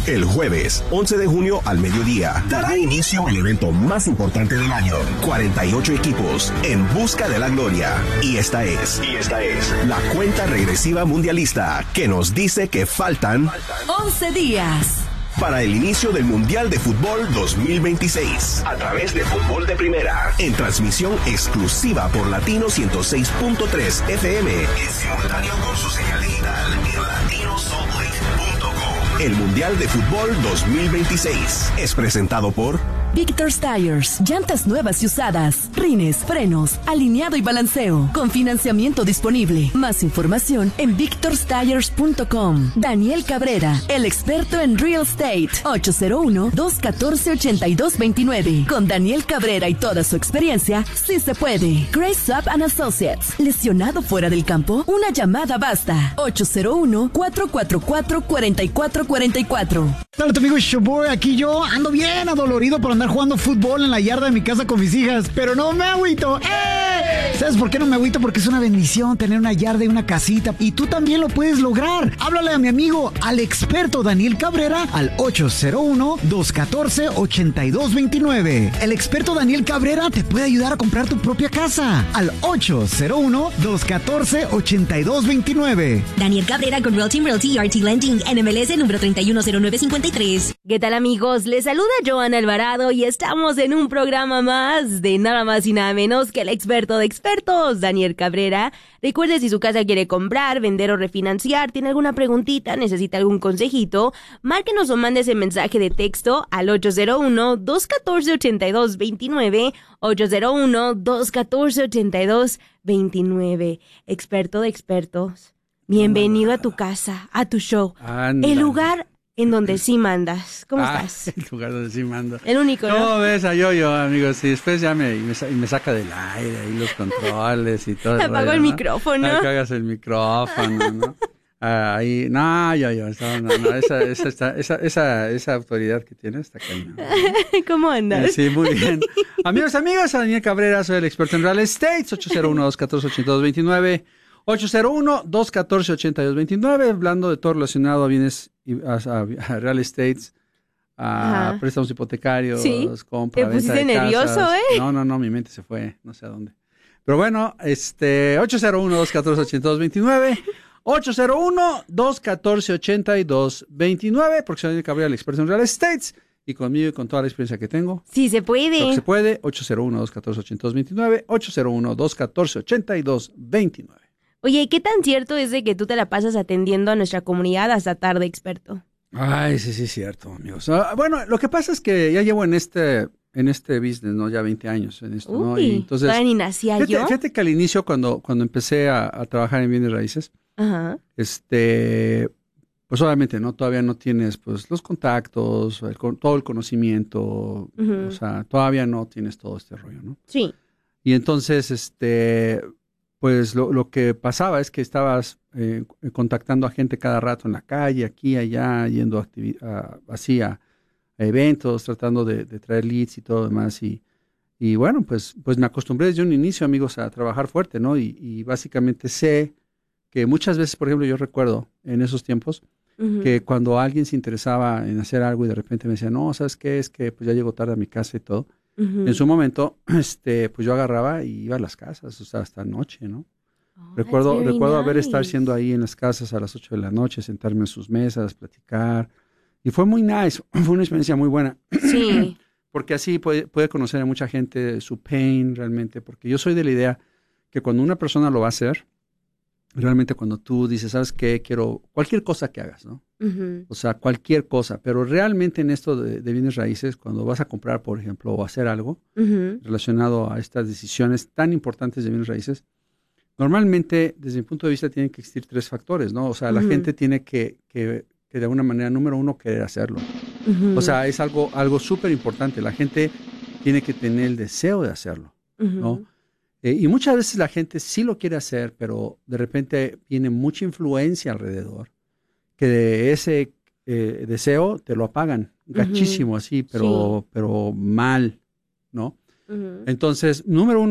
El jueves 11 de junio al mediodía dará inicio el evento más importante del año. 48 equipos en busca de la gloria. Y esta es la cuenta regresiva mundialista que nos dice que faltan 11 días para el inicio del Mundial de Fútbol 2026, a través de Fútbol de Primera, en transmisión exclusiva por Latino 106.3 FM, en simultáneo con su señal digital en latinosolid.com. El Mundial de Fútbol 2026 es presentado por Victor's Tires, llantas nuevas y usadas, rines, frenos, alineado y balanceo, con financiamiento disponible. Más información en victorstires.com. Daniel Cabrera, el experto en real estate, 801-214-8229. Con Daniel Cabrera y toda su experiencia, sí se puede. Grace Up and Associates, lesionado fuera del campo, una llamada basta. 801-444-4444. Hola, tu amigo Showboy, aquí yo ando bien adolorido por andar jugando fútbol en la yarda de mi casa con mis hijas, pero no me agüito. ¿Sabes por qué no me agüito? Porque es una bendición tener una yarda y una casita, y tú también lo puedes lograr. Háblale a mi amigo, al experto Daniel Cabrera, al 801-214-8229. El experto Daniel Cabrera te puede ayudar a comprar tu propia casa, al 801-214-8229. Daniel Cabrera con Real Team Realty RT Lending, NMLS número 310953. ¿Qué tal, amigos? Les saluda Joana Alvarado y estamos en un programa más de nada más y nada menos que el experto de expertos, Daniel Cabrera. Recuerde, si su casa quiere comprar, vender o refinanciar, tiene alguna preguntita, necesita algún consejito, márquenos o mande ese mensaje de texto al 801-214-8229, 801-214-8229. Experto de expertos, bienvenido a tu casa, a tu show. Ándale. El lugar en donde sí mandas. ¿Cómo estás? El lugar donde sí mando. El único, ¿no? ¿Cómo ves a yo, amigos? Y después ya me saca del aire ahí los controles y todo. Apagó el micrófono. Ahí cagas el micrófono, ¿no? Ahí, no, esa autoridad que tienes está cañón, ¿no? ¿Cómo andas? Sí, muy bien. Amigos, Daniel Cabrera, soy el experto en real estate, 801-214-8229, 801-214-8229, hablando de todo relacionado a bienes, a real estates, a préstamos hipotecarios, ¿sí? Compra, te venta pusiste de casas. Nervioso, ¿eh? No, mi mente se fue, no sé a dónde. Pero bueno, 801-214-8229, 801-214-8229, porque soy Daniel Cabrera, el experto en real estates, y conmigo y con toda la experiencia que tengo. Sí, se puede. Lo que se puede, 801-214-8229, 801-214-8229. Oye, ¿qué tan cierto es de que tú te la pasas atendiendo a nuestra comunidad hasta tarde, experto? Ay, sí, es cierto, amigos. Bueno, lo que pasa es que ya llevo en este business, ¿no? Ya 20 años en esto, ¿no? Y entonces, todavía ni nacía yo. Fíjate que al inicio, cuando empecé a trabajar en bienes raíces, ajá, pues obviamente, ¿no? Todavía no tienes, pues, los contactos, todo el conocimiento, o sea, todavía no tienes todo este rollo, ¿no? Sí. Y entonces, pues lo que pasaba es que estabas contactando a gente cada rato en la calle, aquí, allá, yendo así a eventos, tratando de traer leads y todo lo demás. Y bueno, pues me acostumbré desde un inicio, amigos, a trabajar fuerte, ¿no? Y básicamente sé que muchas veces, por ejemplo, yo recuerdo en esos tiempos que cuando alguien se interesaba en hacer algo y de repente me decía, no, ¿sabes qué? Es que pues ya llego tarde a mi casa y todo. En su momento, pues yo agarraba y iba a las casas, o sea, hasta noche, ¿no? Recuerdo estar siendo ahí en las casas a las 8 de la noche, sentarme en sus mesas, platicar. Y fue muy nice, fue una experiencia muy buena. Sí. Porque así puede conocer a mucha gente su pain realmente, porque yo soy de la idea que cuando una persona lo va a hacer, realmente cuando tú dices, ¿sabes qué? Quiero cualquier cosa que hagas, ¿no? O sea, cualquier cosa, pero realmente en esto de bienes raíces, cuando vas a comprar, por ejemplo, o hacer algo relacionado a estas decisiones tan importantes de bienes raíces, normalmente, desde mi punto de vista, tienen que existir 3 factores, ¿no? O sea, la gente tiene que de alguna manera, número 1, querer hacerlo. O sea, es algo súper importante. La gente tiene que tener el deseo de hacerlo, ¿no? Y muchas veces la gente sí lo quiere hacer, pero de repente viene mucha influencia alrededor, que de ese deseo te lo apagan, gachísimo así, pero mal, ¿no? Entonces, número 1,